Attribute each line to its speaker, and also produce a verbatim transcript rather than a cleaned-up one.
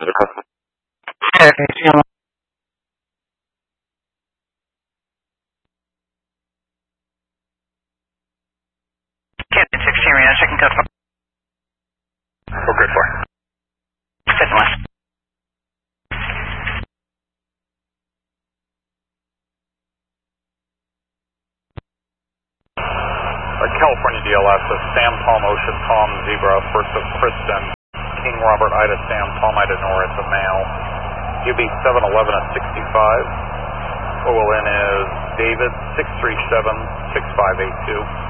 Speaker 1: sixteen, Reno, checking code four.
Speaker 2: Oh, good for.
Speaker 1: Fifth and left.
Speaker 2: Uh, California D L S, uh, Sam Tom Ocean Tom Zebra, first of Kristen, King Robert Ida Sam Tom Ida Nora, it's a male. U B seven eleven at sixty-five. O L N is David six three seven six five eight two.